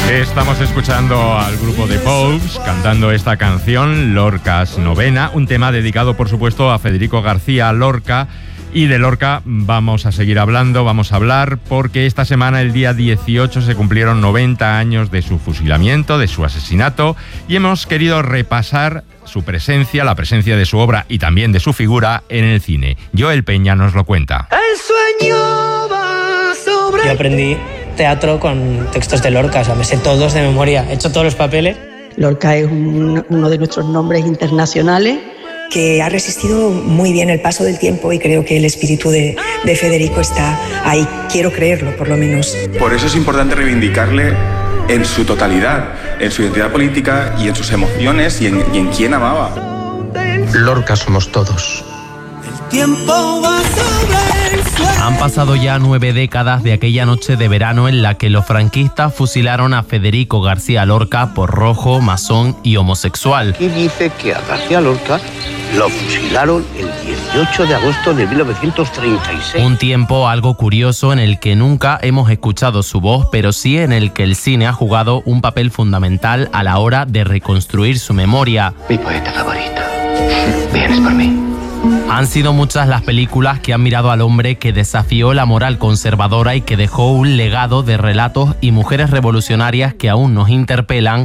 Estamos escuchando al grupo The Pogues cantando esta canción, Lorca's Novena, un tema dedicado, por supuesto, a Federico García Lorca. Y de Lorca vamos a seguir hablando, vamos a hablar, porque esta semana, el día 18, se cumplieron 90 años de su fusilamiento, de su asesinato, y hemos querido repasar su presencia, la presencia de su obra y también de su figura en el cine. Joel Peña nos lo cuenta. El sueño va sobre... Yo aprendí teatro con textos de Lorca, o sea, me sé todos de memoria, he hecho todos los papeles. Lorca es uno de nuestros nombres internacionales, que ha resistido muy bien el paso del tiempo, y creo que el espíritu de Federico está ahí, quiero creerlo por lo menos. Por eso es importante reivindicarle en su totalidad, en su identidad política y en sus emociones y en quién amaba. Lorca somos todos. El tiempo va sobre el suelo. Han pasado ya 9 décadas de aquella noche de verano en la que los franquistas fusilaron a Federico García Lorca por rojo, masón y homosexual. Y dice que a García Lorca lo fusilaron el 18 de agosto de 1936. Un tiempo algo curioso en el que nunca hemos escuchado su voz, pero sí en el que el cine ha jugado un papel fundamental a la hora de reconstruir su memoria. Mi poeta favorito. Vienes por mí. Han sido muchas las películas que han mirado al hombre que desafió la moral conservadora y que dejó un legado de relatos y mujeres revolucionarias que aún nos interpelan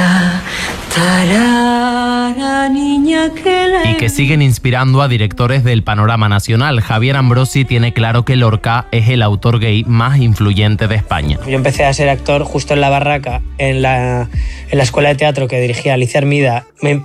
y que siguen inspirando a directores del panorama nacional. Javier Ambrosi tiene claro que Lorca es el autor gay más influyente de España. Yo empecé a ser actor justo en La Barraca, en la escuela de teatro que dirigía Alicia Hermida.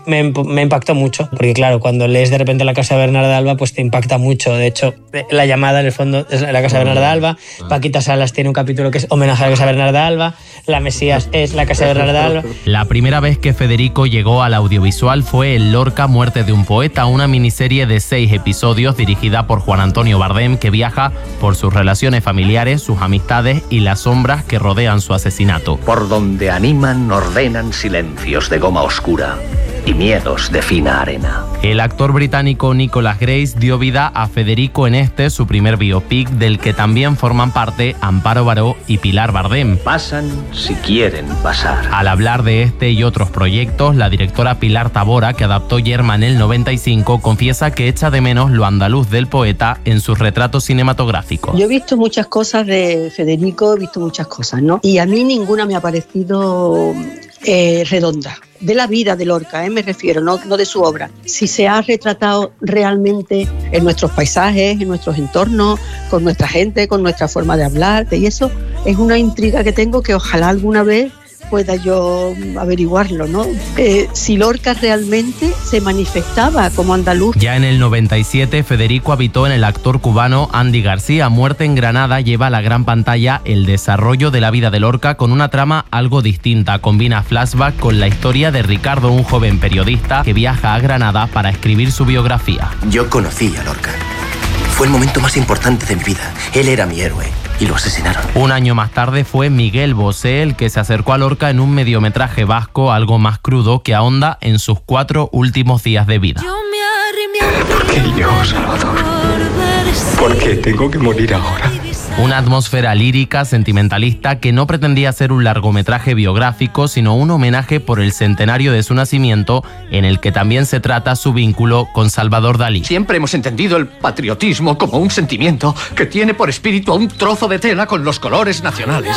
Me impactó mucho, porque claro, cuando lees de repente La Casa de Bernarda Alba, pues te impacta mucho. De hecho, La Llamada en el fondo es La Casa de Bernarda Alba, Paquita Salas tiene un capítulo que es homenaje a La Casa de Bernarda Alba, La Mesías es La Casa de Bernarda Alba. La primera vez que Federico llegó al audiovisual fue en Lorca, Muerte de un Poeta, una miniserie de 6 episodios dirigida por Juan Antonio Bardem, que viaja por sus relaciones familiares, sus amistades y las sombras que rodean su asesinato. Por donde animan, ordenan silencios de goma oscura y miedos de fina arena. El actor británico Nicholas Grace dio vida a Federico en su primer biopic, del que también forman parte Amparo Baró y Pilar Bardem. Pasan si quieren pasar. Al hablar de este y otros proyectos, la directora Pilar Tabora, que adaptó Yerma en el 95, confiesa que echa de menos lo andaluz del poeta en sus retratos cinematográficos. Yo he visto muchas cosas de Federico, he visto muchas cosas, ¿no? Y a mí ninguna me ha parecido redonda. De la vida de Lorca, me refiero, no de su obra. Si se ha retratado realmente en nuestros paisajes, en nuestros entornos, con nuestra gente, con nuestra forma de hablar, y eso es una intriga que tengo, que ojalá alguna vez pueda yo averiguarlo, ¿no? Si Lorca realmente se manifestaba como andaluz. Ya en el 97, Federico habitó en el actor cubano Andy García. Muerte en Granada lleva a la gran pantalla el desarrollo de la vida de Lorca con una trama algo distinta. Combina flashback con la historia de Ricardo, un joven periodista que viaja a Granada para escribir su biografía. Yo conocí a Lorca. Fue el momento más importante de mi vida. Él era mi héroe y lo asesinaron. Un año más tarde fue Miguel Bosé el que se acercó a Lorca en un mediometraje vasco algo más crudo que ahonda en sus 4 últimos días de vida. ¿Por qué yo, Salvador? ¿Por qué tengo que morir ahora? Una atmósfera lírica, sentimentalista, que no pretendía ser un largometraje biográfico, sino un homenaje por el centenario de su nacimiento, en el que también se trata su vínculo con Salvador Dalí. Siempre hemos entendido el patriotismo como un sentimiento que tiene por espíritu a un trozo de tela con los colores nacionales.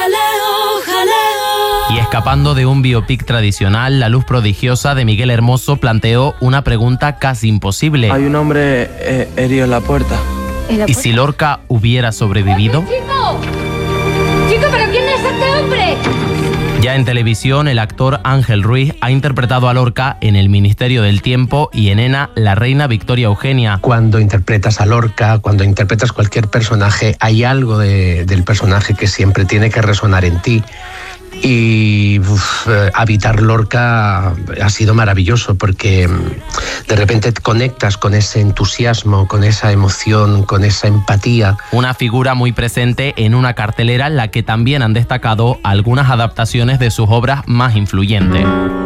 Y escapando de un biopic tradicional, La luz prodigiosa de Miguel Hermoso planteó una pregunta casi imposible. Hay un hombre herido en la puerta. ¿Y si Lorca hubiera sobrevivido? ¡Chico, pero quién es este hombre! Ya en televisión, el actor Ángel Ruiz ha interpretado a Lorca en El Ministerio del Tiempo y en ENA, La reina Victoria Eugenia. Cuando interpretas a Lorca, cuando interpretas cualquier personaje, hay algo del personaje que siempre tiene que resonar en ti. Y habitar Lorca ha sido maravilloso porque de repente te conectas con ese entusiasmo, con esa emoción, con esa empatía. Una figura muy presente en una cartelera en la que también han destacado algunas adaptaciones de sus obras más influyentes.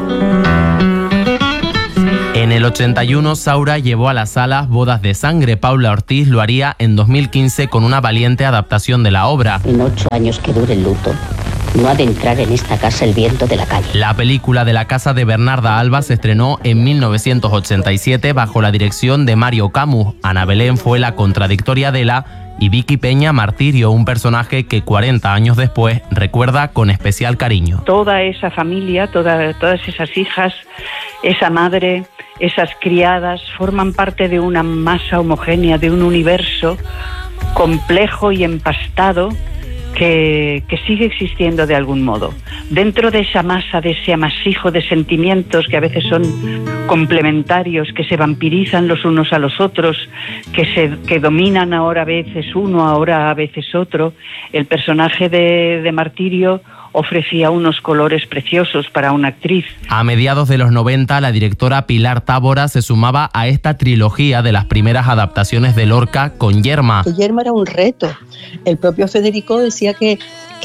En el 81, Saura llevó a las salas Bodas de Sangre. Paula Ortiz lo haría en 2015 con una valiente adaptación de la obra. En 8 años que dure el luto, No ha de entrar en esta casa el viento de la calle. La película de La casa de Bernarda Alba se estrenó en 1987 bajo la dirección de Mario Camus. Ana Belén fue la contradictoria Adela y Vicky Peña Martirio, un personaje que 40 años después recuerda con especial cariño. Toda esa familia, todas esas hijas, esa madre, esas criadas forman parte de una masa homogénea, de un universo complejo y empastado que sigue existiendo de algún modo. Dentro de esa masa, de ese amasijo de sentimientos que a veces son complementarios, que se vampirizan los unos a los otros, que dominan ahora a veces uno, ahora a veces otro, el personaje de Martirio ofrecía unos colores preciosos para una actriz. A mediados de los 90, la directora Pilar Tábora se sumaba a esta trilogía de las primeras adaptaciones de Lorca con Yerma. Yerma era un reto. El propio Federico decía que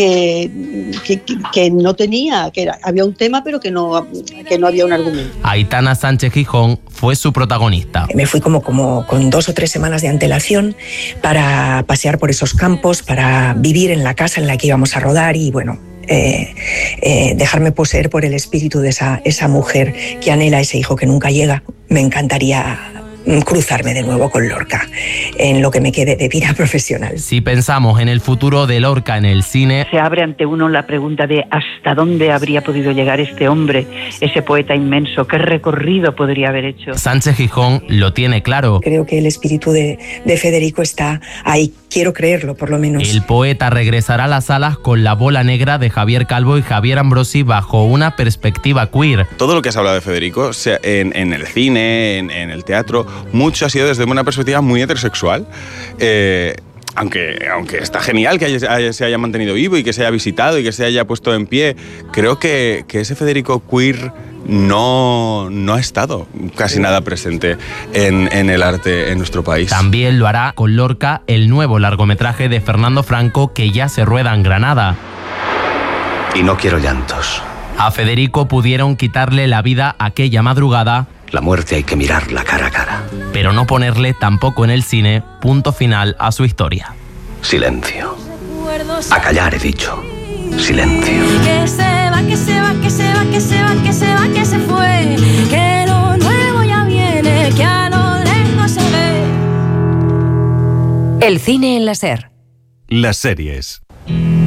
no tenía, había un tema pero que no había un argumento. Aitana Sánchez Gijón fue su protagonista. Me fui como con 2 o 3 semanas de antelación para pasear por esos campos, para vivir en la casa en la que íbamos a rodar y bueno, dejarme poseer por el espíritu de esa mujer que anhela ese hijo que nunca llega. Me encantaría cruzarme de nuevo con Lorca en lo que me quede de vida profesional. Si pensamos en el futuro de Lorca en el cine, se abre ante uno la pregunta de hasta dónde habría podido llegar este hombre, ese poeta inmenso, qué recorrido podría haber hecho. Sánchez Gijón lo tiene claro. Creo que el espíritu de Federico está ahí, quiero creerlo por lo menos. El poeta regresará a las salas con La bola negra de Javier Calvo y Javier Ambrosi bajo una perspectiva queer. Todo lo que has hablado de Federico, sea en el cine, en el teatro, mucho ha sido desde una perspectiva muy heterosexual. Aunque está genial que se haya mantenido vivo y que se haya visitado y que se haya puesto en pie, creo que ese Federico queer no ha estado casi nada presente en el arte en nuestro país. También lo hará con Lorca el nuevo largometraje de Fernando Franco que ya se rueda en Granada. Y no quiero llantos. A Federico pudieron quitarle la vida aquella madrugada. La muerte hay que mirarla cara a cara. Pero no ponerle tampoco en el cine punto final a su historia. Silencio. A callar he dicho. Silencio. Que se va, que se va, que se va, que se va, que se va, que se fue. Que lo nuevo ya viene, que a lo lejos se ve. El cine en la SER. Las series.